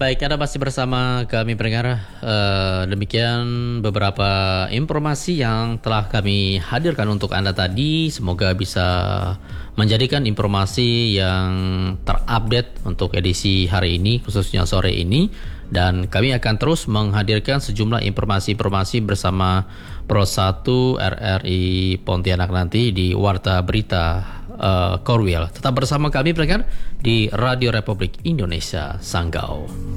Baik, Anda masih bersama kami pendengar. Demikian beberapa informasi yang telah kami hadirkan untuk Anda tadi. Semoga bisa menjadikan informasi yang terupdate untuk edisi hari ini, khususnya sore ini. Dan kami akan terus menghadirkan sejumlah informasi-informasi bersama Pro 1 RRI Pontianak nanti di Warta Berita Korwil. Tetap bersama kami pendengar di Radio Republik Indonesia Sanggau.